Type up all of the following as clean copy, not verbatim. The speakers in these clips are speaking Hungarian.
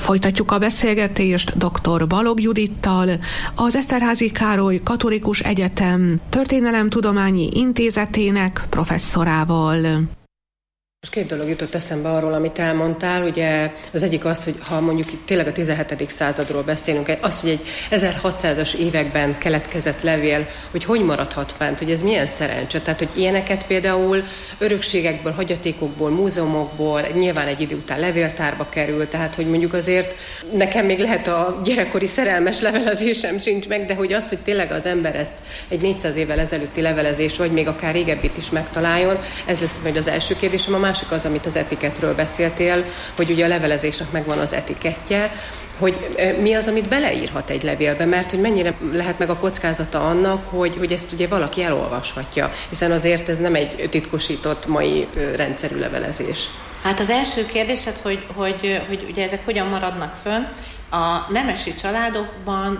Folytatjuk a beszélgetést dr. Balogh Judittal, az Eszterházy Károly Katolikus Egyetem Történelemtudományi Intézetének professzorával. Most két dolog jutott eszembe arról, amit elmondtál. Ugye az egyik az, hogy ha mondjuk tényleg a 17. századról beszélünk, az, hogy egy 1600-as években keletkezett levél, hogy maradhat fent, hogy ez milyen szerencse. Tehát, hogy ilyeneket például örökségekből, hagyatékokból, múzeumokból nyilván egy idő után levéltárba kerül, tehát, hogy mondjuk azért nekem még lehet a gyerekkori szerelmes levelezésem sincs meg, de hogy az, hogy tényleg az ember ezt egy 400 évvel ezelőtti levelezés, vagy még akár régebbit is megtaláljon, ez lesz majd az első kérdésem. A másik az, amit az etiketről beszéltél, hogy ugye a levelezésnek megvan az etikettje, hogy mi az, amit beleírhat egy levélbe, mert hogy mennyire lehet meg a kockázata annak, hogy ezt ugye valaki elolvashatja, hiszen azért ez nem egy titkosított mai rendszerű levelezés. Hát az első kérdésed, hogy ugye ezek hogyan maradnak fönn. A nemesi családokban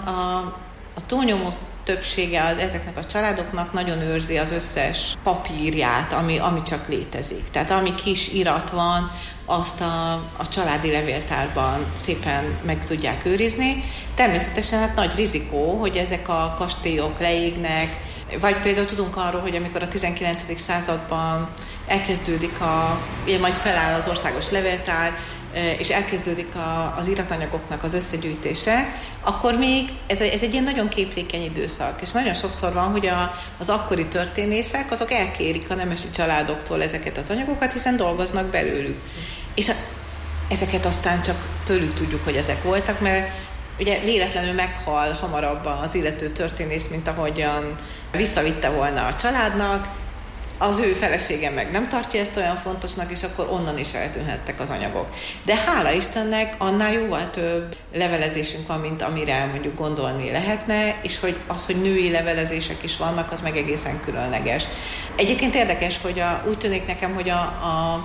a túlnyomó többsége ezeknek a családoknak nagyon őrzi az összes papírját, ami csak létezik. Tehát ami kis irat van, azt a családi levéltárban szépen meg tudják őrizni. Természetesen hát nagy rizikó, hogy ezek a kastélyok leégnek, vagy például tudunk arról, hogy amikor a 19. században elkezdődik majd feláll az országos levéltár, és elkezdődik az iratanyagoknak az összegyűjtése, akkor még ez egy ilyen nagyon képlékeny időszak. És nagyon sokszor van, hogy az akkori történészek, azok elkérik a nemesi családoktól ezeket az anyagokat, hiszen dolgoznak belőlük. És ezeket aztán csak tőlük tudjuk, hogy ezek voltak, mert ugye véletlenül meghal hamarabb az illető történész, mint ahogyan visszavitte volna a családnak, az ő felesége meg nem tartja ezt olyan fontosnak, és akkor onnan is eltűnhettek az anyagok. De hála Istennek annál jóval több levelezésünk van, mint amire mondjuk gondolni lehetne, és hogy női levelezések is vannak, az meg egészen különleges. Egyébként érdekes, hogy úgy tűnik nekem, hogy a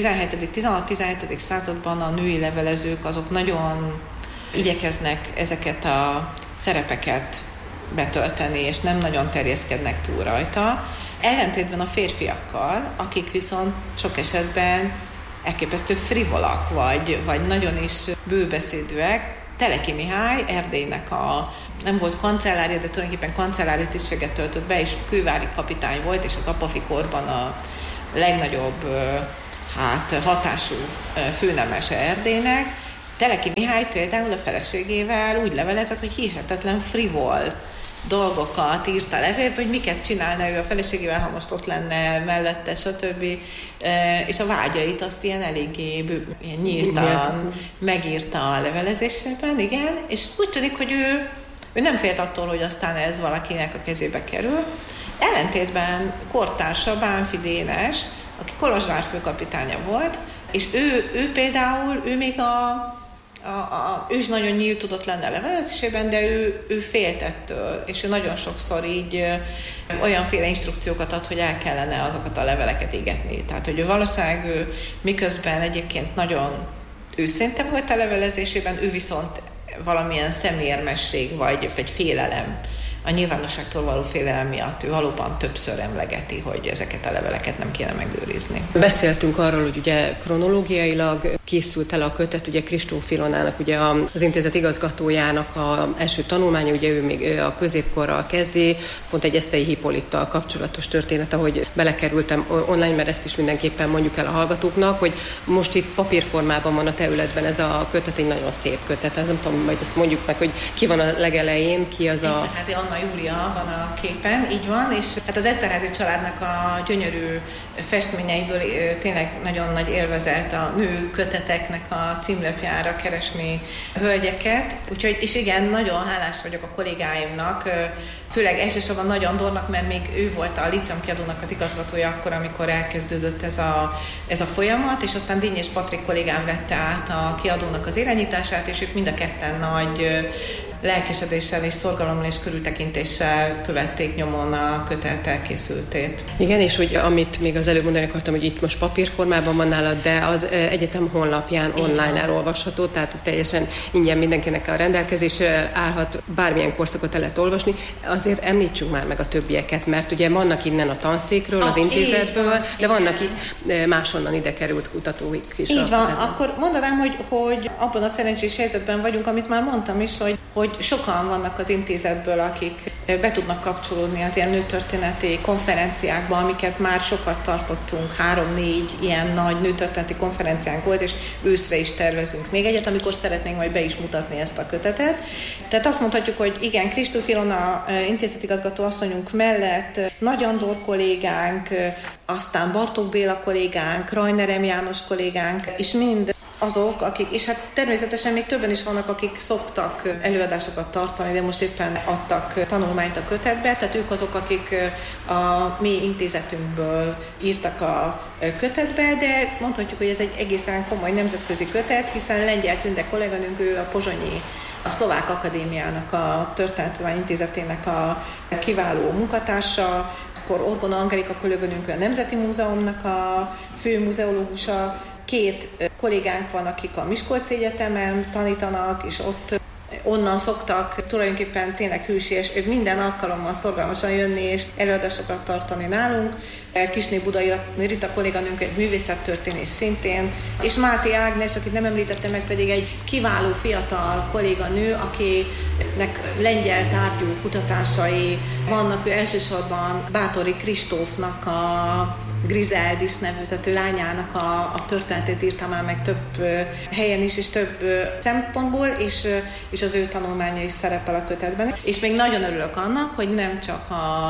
16-17. században a női levelezők azok nagyon igyekeznek ezeket a szerepeket betölteni, és nem nagyon terjeszkednek túl rajta. Ellentétben a férfiakkal, akik viszont sok esetben elképesztő frivolak, vagy nagyon is bőbeszédűek. Teleki Mihály, Erdélynek nem volt kancellária, de tulajdonképpen kancellári tisztséget töltött be, és kővári kapitány volt, és az apafi korban a legnagyobb hatású főnemese Erdélynek. Teleki Mihály például a feleségével úgy levelezett, hogy hihetetlen frivol dolgokat írt a levélbe, hogy miket csinálna ő a feleségével, ha most ott lenne mellette, stb. És a vágyait azt ilyen eléggé ilyen nyíltan megírta a levelezésében, igen, és úgy tűnik, hogy ő nem félt attól, hogy aztán ez valakinek a kezébe kerül. Ellentétben kortársa Bánffy Dénes, aki Kolozsvár főkapitánya volt, és ő például, ő még ő is nagyon nyílt tudott lenni a levelezésében, de ő félt ettől, és ő nagyon sokszor így olyanféle instrukciókat ad, hogy el kellene azokat a leveleket égetni. Tehát, hogy ő valószínűleg miközben egyébként nagyon őszinte volt a levelezésében, ő viszont valamilyen szemérmesség vagy félelem, a nyilvánosságtól való félelem miatt ő valóban többször emlegeti, hogy ezeket a leveleket nem kéne megőrizni. Beszéltünk arról, hogy ugye kronológiailag készült el a kötet, ugye Kristóf Ilonának, ugye az intézet igazgatójának az első tanulmánya, ugye ő még a középkorral kezdi, pont egy Eszthelyi Hippolittal kapcsolatos történet, ahogy belekerültem online, mert ezt is mindenképpen mondjuk el a hallgatóknak, hogy most itt papírformában van a területben ez a kötet, egy nagyon szép kötet. Ez nem tudom, majd ezt mondjuk meg, hogy ki van a legelején, ki az a... Anna Júlia van a képen, így van, és hát az Eszterházy családnak a gyönyörű festményeiből tényleg nagyon nagy élvezet a nő köteteknek a címlapjára keresni hölgyeket. Úgyhogy, és igen, nagyon hálás vagyok a kollégáimnak, főleg elsősorban Nagy Andornak, mert még ő volt a Líceum kiadónak az igazgatója akkor, amikor elkezdődött ez a folyamat, és aztán Dínyés Patrik kollégám vette át a kiadónak az irányítását, és ők mind a ketten nagy lelkesedéssel és szorgalommal és körültekintéssel követték nyomon a kötet elkészültét. Igen, és hogy amit még az előbb mondani akartam, hogy itt most papírformában van nálad, de az egyetem honlapján online elolvasható, tehát teljesen ingyen mindenkinek a rendelkezésre állhat, bármilyen korszakot el lehet olvasni. Az azért említsünk már meg a többieket, mert ugye vannak innen a tanszékről, az intézetből, de vannak máshonnan ide került kutatóik is. Így van, akkor mondanám, hogy abban a szerencsés helyzetben vagyunk, amit már mondtam is, hogy sokan vannak az intézetből, akik be tudnak kapcsolódni az ilyen nőtörténeti konferenciákba, amiket már sokat tartottunk, 3-4 ilyen nagy nőtörténeti konferenciánk volt, és őszre is tervezünk még egyet, amikor szeretnénk majd be is mutatni ezt a kötetet. Tehát azt mondhatjuk, hogy igen, Kristóf Ilona intézetigazgató asszonyunk mellett Nagy Andor kollégánk, aztán Bartók Béla kollégánk, Rajner M. János kollégánk, és mind azok, akik, és hát természetesen még többen is vannak, akik szoktak előadásokat tartani, de most éppen adtak tanulmányt a kötetbe, tehát ők azok, akik a mi intézetünkből írtak a kötetbe, de mondhatjuk, hogy ez egy egészen komoly nemzetközi kötet, hiszen Lengyel Tünde kolléganőnk, ő a pozsonyi, a Szlovák Akadémiának, a Történetudományi Intézetének a kiváló munkatársa, akkor Orgona Angelika kolléganőnk a Nemzeti Múzeumnak a fő muzeológusa, 2 kollégánk van, akik a Miskolci Egyetemen tanítanak, és ott onnan szoktak tulajdonképpen tényleg hűséges, minden alkalommal szorgalmasan jönni és előadásokat tartani nálunk. Kisné Budai Rita kolléganőnk egy művészettörténész szintén, és Máté Ágnes, akit nem említettem meg, pedig egy kiváló fiatal kolléganő, akinek lengyel tárgyú kutatásai vannak. Ő elsősorban Báthori Kristófnak a Griseldis nevezető lányának a történetét írta már meg több helyen is, és több szempontból, és az ő tanulmánya is szerepel a kötetben. És még nagyon örülök annak, hogy nem csak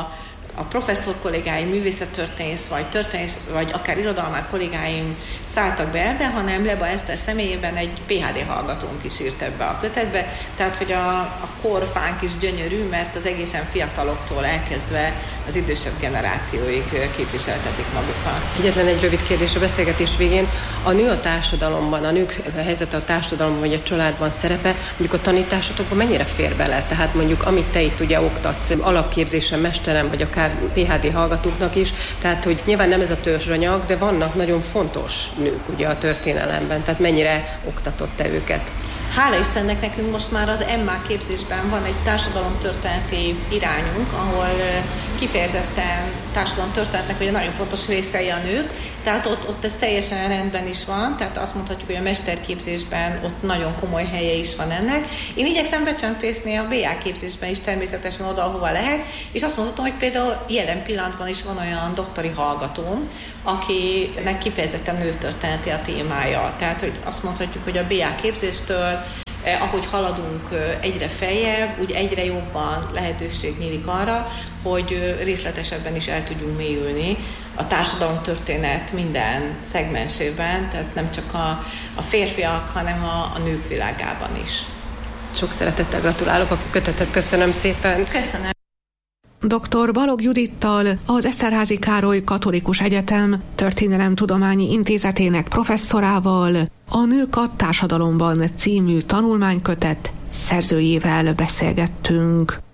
a professzor kollégáim, művészettörténész, vagy akár irodalmár kollégáim szálltak be ebbe, hanem Leba Eszter személyében egy PhD hallgatónk is írt ebbe a kötetbe, tehát hogy a korfánk is gyönyörű, mert az egészen fiataloktól elkezdve az idősebb generációig képviseltetik magukat. Egyetlen egy rövid kérdés a beszélgetés végén. A nő a társadalomban, a nők helyzete a társadalomban vagy a családban szerepe, mondjuk a tanításotokban mennyire fér bele? Tehát mondjuk amit te itt ugye oktatsz, alapképzésen mesterem, vagy akár PhD hallgatóknak is, tehát hogy nyilván nem ez a törzsanyag, de vannak nagyon fontos nők ugye a történelemben, tehát mennyire oktatott te őket? Hála Istennek nekünk most már az MA képzésben van egy társadalomtörténeti irányunk, ahol kifejezetten társadalomtörténetnek ugye nagyon fontos részei a nők, tehát ott ez teljesen rendben is van, tehát azt mondhatjuk, hogy a mesterképzésben ott nagyon komoly helye is van ennek. Én igyekszem becsempészni a BA képzésben is természetesen oda, ahova lehet, és azt mondhatom, hogy például jelen pillanatban is van olyan doktori hallgatóm, akinek kifejezetten nőtörténeti a témája. Tehát, hogy azt mondhatjuk, hogy a BA képzéstől ahogy haladunk egyre feljebb, úgy egyre jobban lehetőség nyílik arra, hogy részletesebben is el tudjunk mélyülni a társadalomtörténet minden szegmensében, tehát nem csak a férfiak, hanem a nők világában is. Sok szeretettel gratulálok a kötetet, köszönöm szépen. Köszönöm. Dr. Balogh Judittal, az Eszterházy Károly Katolikus Egyetem Történelemtudományi Intézetének professzorával a Nők a társadalomban című tanulmánykötet szerzőjével beszélgettünk.